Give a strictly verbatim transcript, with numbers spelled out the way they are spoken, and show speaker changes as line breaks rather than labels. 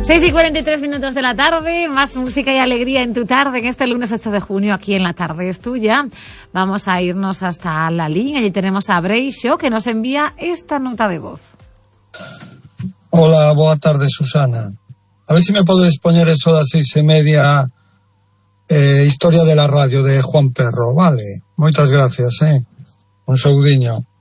seis y cuarenta y tres minutos de la tarde, más música y alegría en tu tarde, en este lunes ocho de junio, aquí en La Tarde es Tuya. Vamos a irnos hasta la línea y tenemos a Breixo, que nos envía esta nota de voz.
Hola, boa tarde, Susana. A ver si me podes poñer eso das seis e media, eh, historia de la radio de Juan Perro, vale? Moitas gracias, eh? Un saudiño.